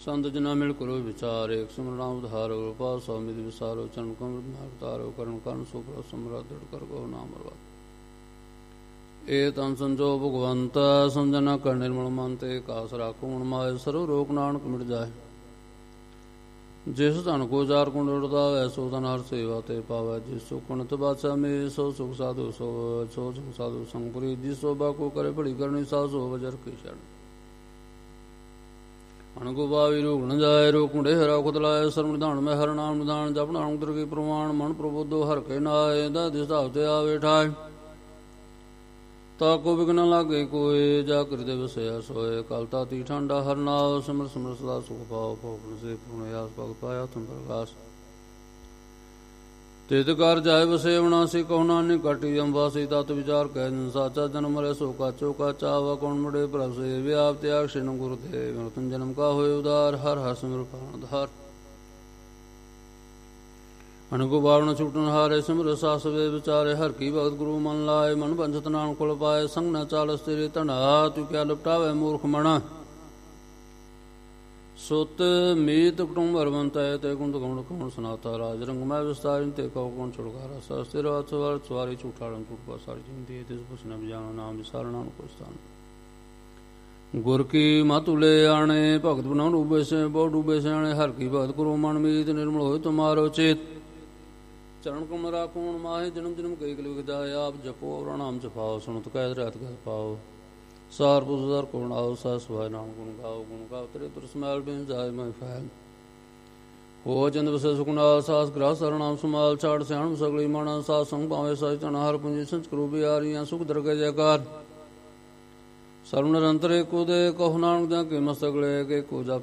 ਸੰਤ ਜਨਾ ਮਿਲ ਕਰੋ ਵਿਚਾਰ ਏਕ ਸਿਮਰਨਾਮ ਉਧਾਰੋ ਕਿਰਪਾ ਸਵਾਮੀ ਦੀ ਵਿਸਾਰੋ ਚਰਨ ਕਮਲ ਅਵਤਾਰੋ ਕਰਨ ਕਰਨ ਸੁਪਰ ਸਮਰਾ ਦ੍ਰਿੜ ਕਰ ਕੋ ਨਾਮ ਰਵਾ ਏ ਤਨ ਸੰਜੋ ਭਗਵੰਤ ਸਮਝਨਾ ਕਰ ਨਿਰਮਲ ਮਨ ਤੇ ਕਾਸ ਰਾਖੋ ਮਨ ਮਾਏ ਸਰੋ ਰੋਗ ਨਾਨਕ ਮਿਟ ਜਾਏ ਜਿਸ ਧਨ ਕੋ ਚਾਰ ਕੁੰਡ ਉੜਦਾ ਐਸੋ ਧਨ ਹਰ ਸੇਵਾ ਤੇ ਪਾਵੈ ਜਿਸ ਸੁਖ ਕੁਣਤ ਬਾਦਸ਼ਾਹ ਮੇ ਸੋ ਸੁਖ ਸਾਧੂ ਸੋ ਸੁਖ ਸਾਧੂ ਸੰਗਪੁਰੀ ਜਿਸ ਸੋਭਾ ਕੋ ਕਰੇ ਬੜੀ ਕਰਨੀ ਸਾ ਸੋ ਵਜਰ ਕੀ ਛੜ ਅਣਗੋ ਬਾਵੀ ਰੋਗ ਨ ਜਾਏ ਰੋ ਕੁੰਡੇ ਹਰਾ ਖੁਦ ਲਾਏ ਸਰਮ ਨਿਧਾਨ ਮੈਂ ਹਰ ਨਾਮ ਨਿਧਾਨ ਜਪ ਨਾਮ ਦਰ ਕੀ ਪ੍ਰਮਾਣ ਮਨ ਪ੍ਰਬੋਧੋ ਹਰ ਕੇ ਨਾਏ ਦਾ ਦਿਸ ਧਾਵ ਤੇ ਆਵੇ ਠਾਏ ਤਾ ਕੋ ਵਿਗਨ ਲਾਗੇ ਕੋਏ ਜਾ ਕਿਰਦੇ ਵਸਿਆ ਸੋਏ ਕਲ ਤਾਤੀ ਠੰਡਾ ਹਰ ਨਾਮ ਸਿਮਰ ਸਿਮਰ ਸਦਾ ਸੁਖ ਪਾਉ ਭੋਗਨ ਸੇ ਪੁਣੇ ਆਸ ਭਗ ਪਾਇਆ ਤੁਮ ਪ੍ਰਕਾਸ਼ ਤਿਤ ਕਰ ਜਾਏ ਵਸੇ ਵਨਾਸੀ ਕਹੁ ਨਾਨਕ ਘਟੀ ਅੰਬਾਸੀ ਤਤ ਵਿਚਾਰ ਕਹਿ ਸਾਚਾ ਜਨਮ ਮਰੇ ਸੋ ਕਾਚੋ ਕਾਚਾ ਵਾ ਕੌਣ ਮੁੜੇ ਪ੍ਰਭ ਸੇ ਵਿਆਪ ਤਿਆਗ ਸ਼ਿਨ ਗੁਰ ਦੇਵ ਨਤਨ ਜਨਮ ਕਾ ਹੋਏ ਉਦਾਰ ਹਰ ਹਰ ਸਿਮਰ ਪਾਣ ਧਾਰ ਅਣਗੋ ਬਾਵਨ ਛੁਟਨ ਹਾਰੇ ਸਿਮਰ ਸਾਸ ਵੇ ਵਿਚਾਰੇ ਹਰ ਕੀ ਭਗਤ ਗੁਰੂ ਮਨ ਲਾਏ ਮਨ ਬੰਝਤ ਨਾਮ ਕੁਲ ਪਾਏ ਸੰਗ ਨਾ ਚਾਲਸ ਤੇਰੇ ਧਨਾ ਤੂੰ ਕਿਆ ਲਪਟਾਵੇ ਮੂਰਖ ਮਣਾ ਸੁਤ ਮੀਤ ਕੁਟੁੰਬ ਹਰਵੰਤੈ ਤੇ ਗੁੰਦ ਗਉਣ ਕੌਣ ਸੁਨਾਤਾ ਰਾਜ ਰੰਗ ਮੈਂ ਵਿਸਤਾਰਨ ਤੇ ਕਉ ਕੌਣ ਛੁੜਕਾਰਾ ਸਸਤੇ ਰਾਤ ਵਾਰ ਸਵਾਰੀ ਝੂਠਾੜਨ ਝੂਠ ਸਾਰੀ ਜਿੰਦੀ ਤਿਸ ਪੁਛ ਨ ਜਾਣਾ ਨਾਮ ਵਿਸਾਰਣਾ ਨੂੰ ਕੋ ਸਥਾਨ ਗੁਰ ਕੀ ਮਤੁਲੇ ਆਣੇ ਭਗਤ ਬਨਾਉ ਡੂਬੇ ਸੇ ਬਹੁ ਡੂਬੇ ਸਿਆਣੇ ਹਰ ਕੀ ਭਗਤ ਗੁਰੂ ਮਨ ਮੀਤ ਨਿਰਮਲ ਹੋਏ ਤੁਮਾਰੋ ਚੇਤ ਚਰਨ ਕਮਲ ਰਾਖੋਣ ਮਾਹੇ ਜਨਮ ਜਨਮ ਕਈ ਕਲਿ ਵਿਖਦਾਇ ਆਪ ਜਪੋ ਔਰ ਨਾਮ ਜਪਾਓ ਸੁਣਤ ਕਹਿ ਰਹਿਤ ਕਹਿ ਪਾਓ ਸਾਰ ਪੁਸਰ ਕੋਣ ਆਓ ਸਾ ਸਵਾਇ ਨਾਮ ਗੁਣ ਗਾਓ ਤੇਰੇ ਤੁਰ ਸਮੈਲ ਬਿਨ ਜਾਏ ਮੈਂ ਫੈਲ ਹੋ ਜੰਦ ਵਸੇ ਸੁਖਨਾਲ ਸਾਸ ਗ੍ਰਹ ਸਰਨਾਮ ਸੁਮਾਲ ਛਾੜ ਸਿਆਣ ਸਗਲੀ ਮਾਣਾ ਸਾਧ ਸੰਗ ਭਾਵੇਂ ਸਾਜ ਤਨ ਹਰ ਪੁੰਜੀ ਸੰਸਕਰੂ ਬਿਆਰੀਆਂ ਸੁਖ ਦਰਗਹਿ ਜੈਕਾਰ ਸਰਵ ਨਿਰੰਤਰ ਏਕੋ ਦੇ ਕਹੁ ਨਾਨਕ ਜਾਂ ਕੇ ਮਸਤਕ ਲੈ ਕੇ ਕੋ ਜਪ